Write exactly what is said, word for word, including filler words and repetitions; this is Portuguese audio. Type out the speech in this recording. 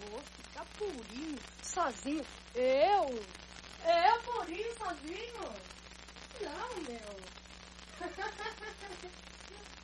Pô, ficar purinho, sozinho. Eu? Eu purinho, sozinho? Não, meu.